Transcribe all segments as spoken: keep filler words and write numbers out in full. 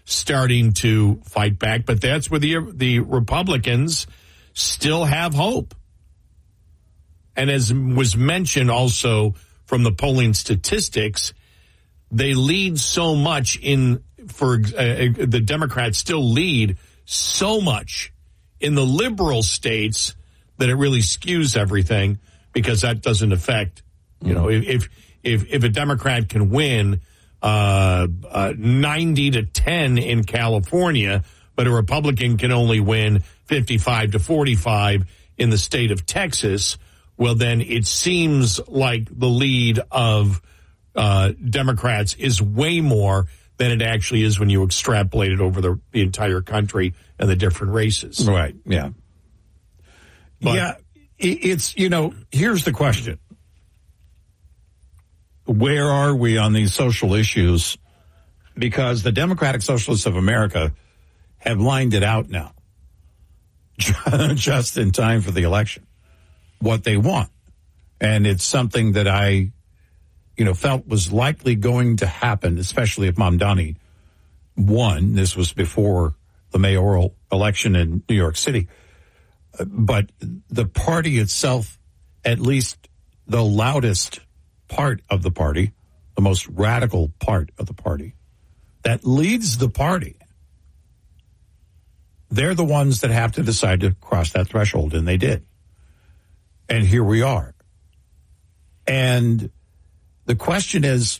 starting to fight back. But that's where the the Republicans still have hope. And as was mentioned also from the polling statistics, they lead so much in for uh, the Democrats still lead so much in the liberal states that it really skews everything, because that doesn't affect, you know, if if if a Democrat can win uh, uh, ninety to ten in California, but a Republican can only win fifty-five to forty-five in the state of Texas, well, then it seems like the lead of uh, Democrats is way more than it actually is when you extrapolate it over the, the entire country and the different races. Right, yeah. But, yeah, it's, you know, here's the question. Where are we on these social issues? Because the Democratic Socialists of America have lined it out now, just in time for the election, what they want. And it's something that I, you know, felt was likely going to happen, especially if Mamdani won. This was before the mayoral election in New York City. But the party itself, at least the loudest part of the party, the most radical part of the party, that leads the party, they're the ones that have to decide to cross that threshold, and they did. And here we are. And the question is,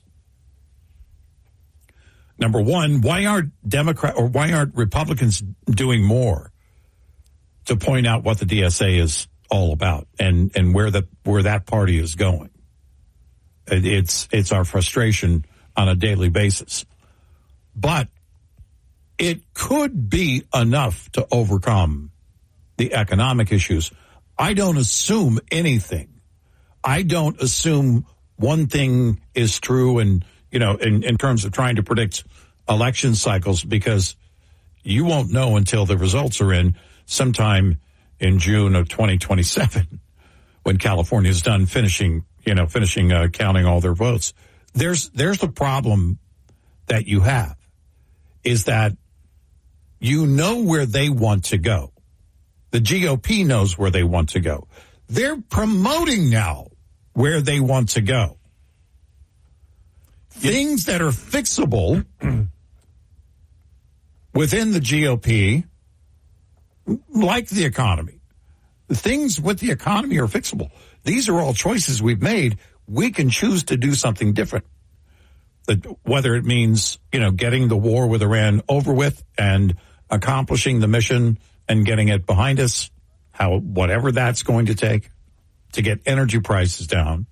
number one, why aren't Democrat or why aren't Republicans doing more to point out what the D S A is all about and, and where the where that party is going? It's it's our frustration on a daily basis. But it could be enough to overcome the economic issues. I don't assume anything. I don't assume one thing is true and, you know, in, in terms of trying to predict election cycles, because you won't know until the results are in sometime in June of twenty twenty-seven when California is done finishing, you know, finishing uh, counting all their votes. There's there's the problem that you have is that you know where they want to go. The G O P knows where they want to go. They're promoting now where they want to go. Things that are fixable within the G O P, like the economy. Things with the economy are fixable. These are all choices we've made. We can choose to do something different. Whether it means, you know, getting the war with Iran over with and accomplishing the mission and getting it behind us, how whatever that's going to take to get energy prices down,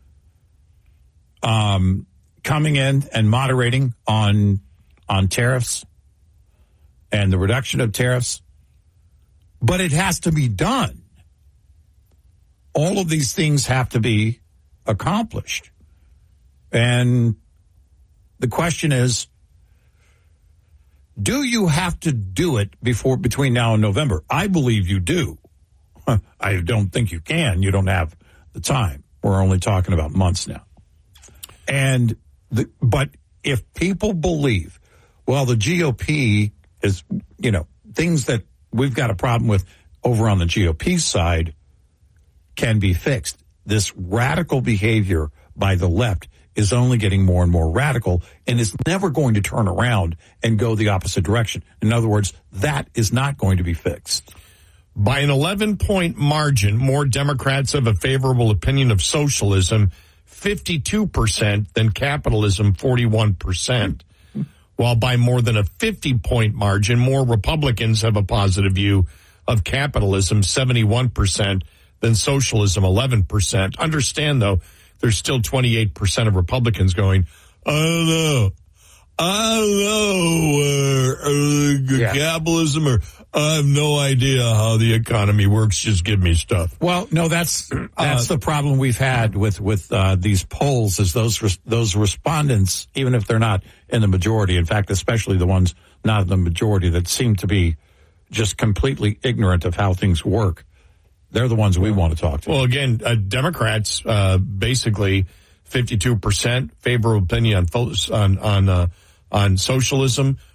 um, coming in and moderating on on tariffs and the reduction of tariffs, but it has to be done. All of these things have to be accomplished, and the question is, do you have to do it before between now and November? I believe you do. I don't think you can. You don't have the time. We're only talking about months now. And the, but if people believe, well, the G O P is, you know, things that we've got a problem with over on the G O P side can be fixed. This radical behavior by the left is only getting more and more radical and is never going to turn around and go the opposite direction. In other words, that is not going to be fixed. By an eleven-point margin, more Democrats have a favorable opinion of socialism, fifty-two percent, than capitalism, forty-one percent. While by more than a fifty-point margin, more Republicans have a positive view of capitalism, seventy-one percent, than socialism, eleven percent. Understand, though, there's still twenty-eight percent of Republicans going, I don't know. I don't know, uh, uh, yeah. capitalism, or I have no idea how the economy works. Just give me stuff. Well, no, that's that's uh, the problem we've had with with uh, these polls. Is those res- those respondents, even if they're not in the majority, in fact, especially the ones not in the majority that seem to be just completely ignorant of how things work, they're the ones we want to talk to. Well, again, uh, Democrats uh, basically fifty-two percent favorable opinion on on on, uh, on socialism,